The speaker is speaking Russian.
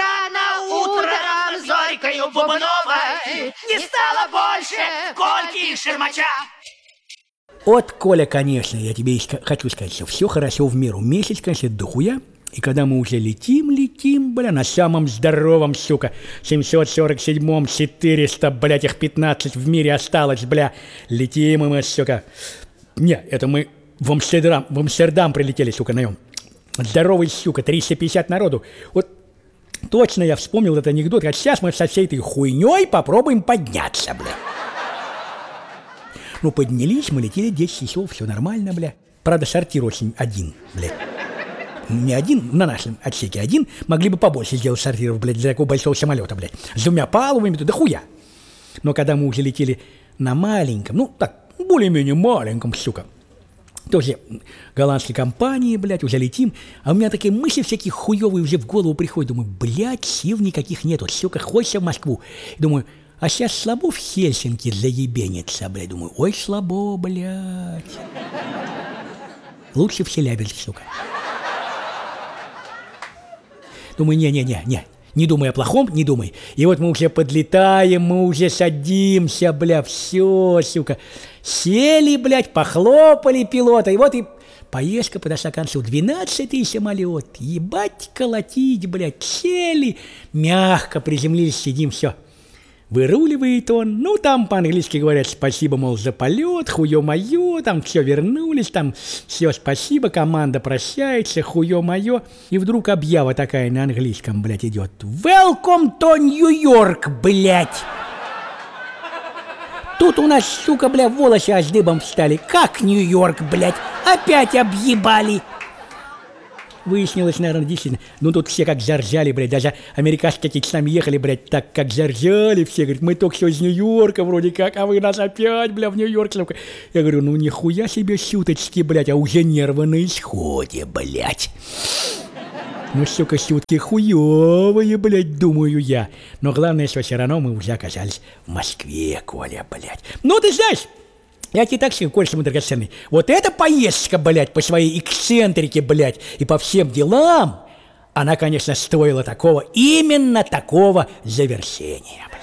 рано утром зорькою бубновой не стало больше Кольки и Шермача. Вот, Коля, конечно, я тебе хочу сказать, что все хорошо в меру. Месяц, конечно, дохуя. И когда мы уже летим, бля, на самом здоровом, сука, 747-м, 400, блядь, их 15 в мире осталось, бля. Летим и мы, сука. Не, это мы в Амстердам прилетели, сука, на нем. Здоровый, сука, 350 народу. Вот точно я вспомнил этот анекдот. А сейчас мы со всей этой хуйней попробуем подняться, бля. Ну, поднялись, мы летели 10 часов, все нормально, бля. Правда, сортир очень один, бля. Не один, на нашем отсеке один, могли бы побольше сделать сортиров, блядь, для такого большого самолета, блядь. С 2 палубами, да хуя. Но когда мы уже летели на маленьком, ну, так, более-менее маленьком, сука, тоже голландской компании, блядь, уже летим, а у меня такие мысли всякие хуёвые уже в голову приходят. Думаю, блядь, сил никаких нету, сука, хочется в Москву. Думаю, а сейчас слабо в Хельсинки заебениться, блядь. Думаю, ой, слабо, блядь. Лучше в Челябинск, сука. Думаю, не думай о плохом, не думай. И вот мы уже подлетаем, мы уже садимся, бля, все, сука. Сели, блядь, похлопали пилота, и вот и поездка подошла к концу. 12-й самолет, ебать колотить, блядь, сели, мягко приземлились, сидим, все. Выруливает он, ну там по-английски говорят спасибо, мол, за полет, хуё-моё, там все вернулись, там все спасибо, команда прощается, хуё-моё. И вдруг объява такая на английском, блядь, идет. Welcome to New York, блядь. Тут у нас, сука, бля, волосы аж дыбом встали. Как Нью-Йорк, блядь, опять объебали. Выяснилось, наверное, действительно. Ну, тут все как заржали, блядь. Даже американцы какие-то с нами ехали, блядь, так как заржали все. Говорят, мы только что из Нью-Йорка вроде как, а вы нас опять, бля, в Нью-Йорк. Я говорю, ну, нихуя себе шуточки, блядь, а уже нервы на исходе, блядь. Ну, сука, шутки хуёвые, блядь, думаю я. Но главное, что все равно мы уже оказались в Москве, Коля, блядь. Ну, ты знаешь... Я тебе так скажу, Коля, мой драгоценный, вот эта поездка, блядь, по своей эксцентрике, блядь, и по всем делам, она, конечно, стоила такого, именно такого завершения.